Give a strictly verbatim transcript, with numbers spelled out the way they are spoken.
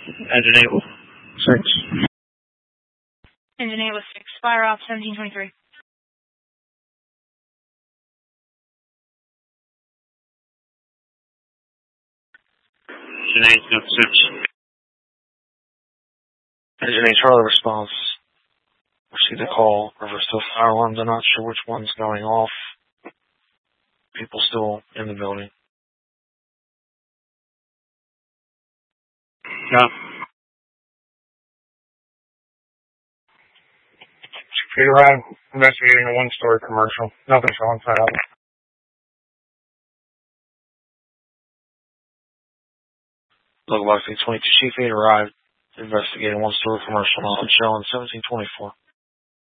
Engine eight was six. Engine eight was six. Fire off seventeen twenty-three. Engine eight got six. Engine eight Charlie response. Received a call. Reverse to fire alarms. I'm not sure which one's going off. People still in the building. Yeah. Chief around investigating a one-story commercial. Nothing showing inside of it. Local Box eight twenty-two Chief eight arrived investigating one-story commercial. Not showing seventeen twenty-four.